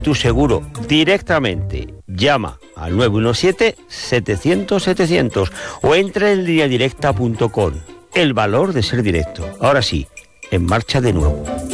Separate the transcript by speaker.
Speaker 1: tu seguro directamente. Llama al 917-700-700 o entra en lineadirecta.com. El valor de ser directo. Ahora sí, en marcha de nuevo.